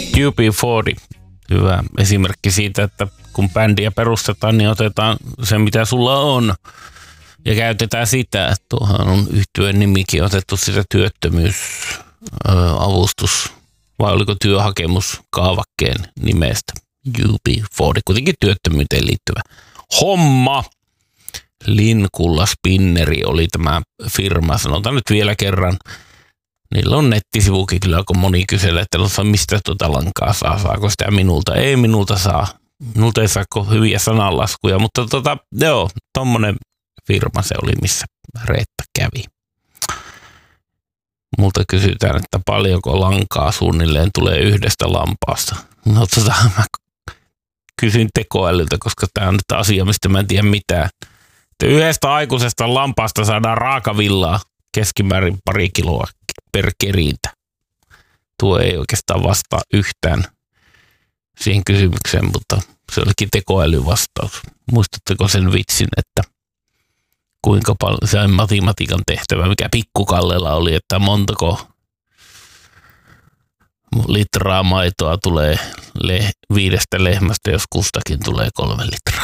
UB40, hyvä esimerkki siitä, että kun bändiä perustetaan, niin otetaan se, mitä sulla on, ja käytetään sitä. Tuohan on yhtyeen nimikin otettu sitä työttömyysavustus, vai oliko työhakemus kaavakkeen nimestä. UB40, kuitenkin työttömyyteen liittyvä homma. Linkulla Spinneri oli tämä firma, sanotaan nyt vielä kerran. Niillä on nettisivukin kyllä, kun moni kyselee, että mistä tuota lankaa saa, saako sitä minulta. Ei minulta saa, minulta ei saako hyviä sananlaskuja, mutta joo, tommonen firma se oli, missä Reetta kävi. Multa kysytään, että paljonko lankaa suunnilleen tulee yhdestä lampaasta. No mä kysyn tekoälyltä, koska tämä on nyt asia, mistä mä en tiedä mitään. Yhdestä aikuisesta lampaasta saadaan raakavillaa keskimäärin 2 kiloa per kerintä. Tuo ei oikeastaan vastaa yhtään siihen kysymykseen, mutta se olikin tekoälyvastaus. Muistatteko sen vitsin, että kuinka paljon se matematiikan tehtävä, mikä Pikkukallella oli, että montako litraa maitoa tulee 5 lehmästä, jos kustakin tulee 3 litraa.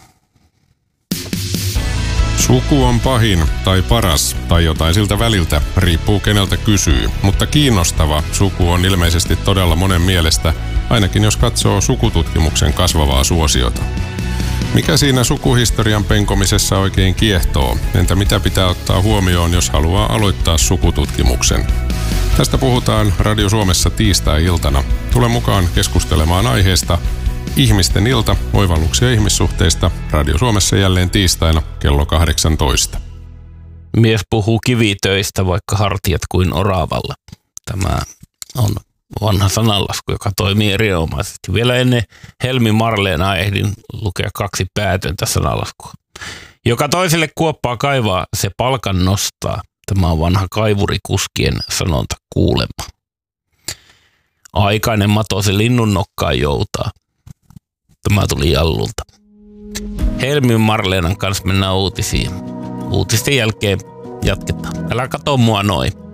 Suku on pahin tai paras tai jotain siltä väliltä, riippuu keneltä kysyy. Mutta kiinnostava suku on ilmeisesti todella monen mielestä, ainakin jos katsoo sukututkimuksen kasvavaa suosiota. Mikä siinä sukuhistorian penkomisessa oikein kiehtoo? Entä mitä pitää ottaa huomioon, jos haluaa aloittaa sukututkimuksen? Tästä puhutaan Radio Suomessa tiistai-iltana. Tule mukaan keskustelemaan aiheesta Ihmisten ilta, oivalluksia ihmissuhteista. Radio Suomessa jälleen tiistaina kello 18. Mies puhuu kivitöistä, vaikka hartiat kuin oravalla. Tämä on vanha sananlasku, joka toimii erinomaisesti. Vielä ennen Helmi Marleenaa ehdin lukea 2 päätöntä sananlaskua. Joka toiselle kuoppaa kaivaa, se palkan nostaa. Tämä on vanha kaivurikuskien sanonta kuulemma. Aikainen mato se linnun nokkaan joutaa. Tämä tuli Jallulta. Helmi Marleenan kanssa mennään uutisiin. Uutisten jälkeen jatketaan. Älä kato mua noin.